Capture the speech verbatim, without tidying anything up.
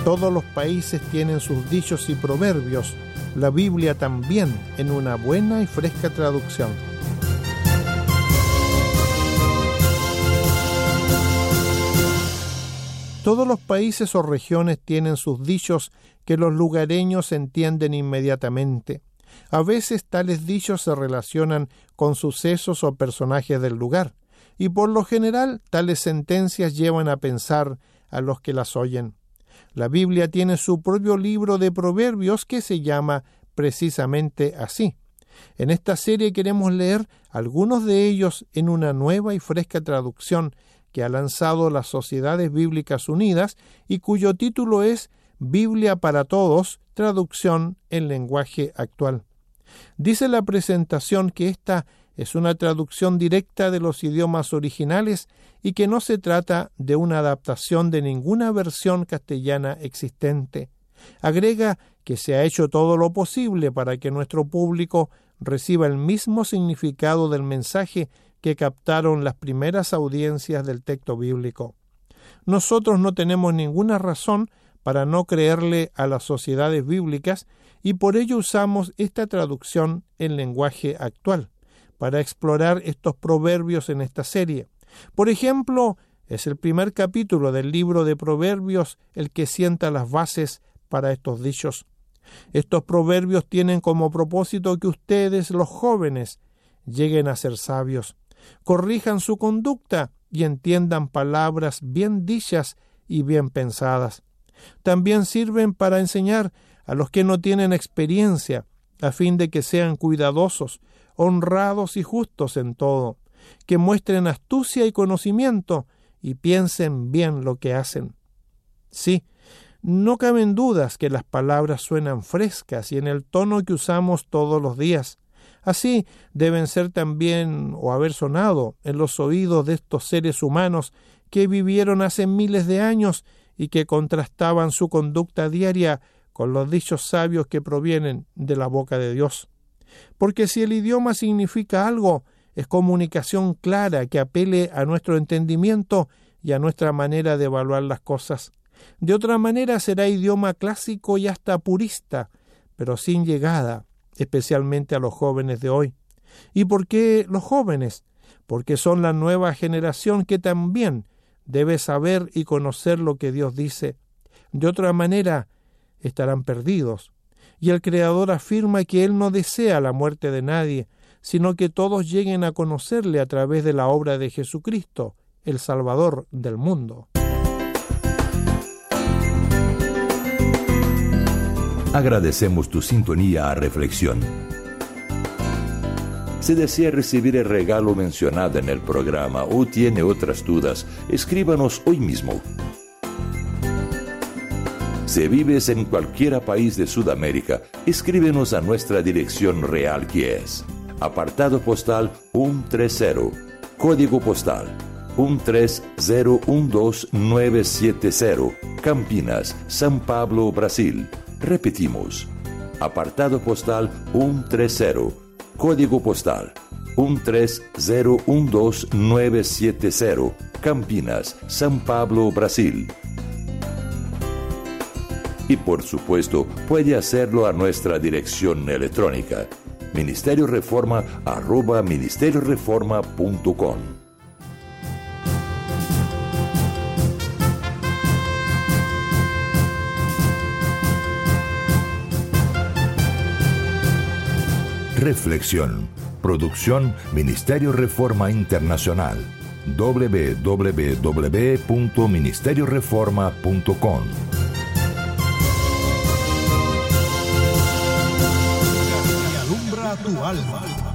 Todos los países tienen sus dichos y proverbios, la Biblia también, en una buena y fresca traducción. Todos los países o regiones tienen sus dichos que los lugareños entienden inmediatamente. A veces tales dichos se relacionan con sucesos o personajes del lugar, y por lo general tales sentencias llevan a pensar a los que las oyen. La Biblia tiene su propio libro de proverbios que se llama precisamente así. En esta serie queremos leer algunos de ellos en una nueva y fresca traducción que ha lanzado las Sociedades Bíblicas Unidas y cuyo título es Biblia para Todos, traducción en lenguaje actual. Dice la presentación que esta es una traducción directa de los idiomas originales y que no se trata de una adaptación de ninguna versión castellana existente. Agrega que se ha hecho todo lo posible para que nuestro público reciba el mismo significado del mensaje que captaron las primeras audiencias del texto bíblico. Nosotros no tenemos ninguna razón para no creerle a las sociedades bíblicas y por ello usamos esta traducción en lenguaje actual para explorar estos proverbios en esta serie. Por ejemplo, es el primer capítulo del libro de Proverbios el que sienta las bases para estos dichos. Estos proverbios tienen como propósito que ustedes, los jóvenes, lleguen a ser sabios, corrijan su conducta y entiendan palabras bien dichas y bien pensadas. También sirven para enseñar a los que no tienen experiencia, a fin de que sean cuidadosos, honrados y justos en todo, que muestren astucia y conocimiento y piensen bien lo que hacen. Sí, no caben dudas que las palabras suenan frescas y en el tono que usamos todos los días. Así deben ser también o haber sonado en los oídos de estos seres humanos que vivieron hace miles de años y que contrastaban su conducta diaria con los dichos sabios que provienen de la boca de Dios. Porque si el idioma significa algo, es comunicación clara que apele a nuestro entendimiento y a nuestra manera de evaluar las cosas. De otra manera será idioma clásico y hasta purista, pero sin llegada, especialmente a los jóvenes de hoy. ¿Y por qué los jóvenes? Porque son la nueva generación que también debe saber y conocer lo que Dios dice. De otra manera, estarán perdidos. Y el Creador afirma que Él no desea la muerte de nadie, sino que todos lleguen a conocerle a través de la obra de Jesucristo, el Salvador del mundo. Agradecemos tu sintonía a Reflexión. Si desea recibir el regalo mencionado en el programa o tiene otras dudas, escríbanos hoy mismo. Si vives en cualquier país de Sudamérica, escríbenos a nuestra dirección real que es apartado postal ciento treinta, código postal uno tres cero uno dos nueve siete cero, Campinas, São Paulo, Brasil. Repetimos, apartado postal ciento treinta, código postal uno tres cero uno dos nueve siete cero, Campinas, São Paulo, Brasil. Y por supuesto, puede hacerlo a nuestra dirección electrónica, ministerio reforma arroba ministerio reforma punto com. Reflexión. Producción Ministerio Reforma Internacional. doble u doble u doble u punto ministerio reforma punto com. Tu alma.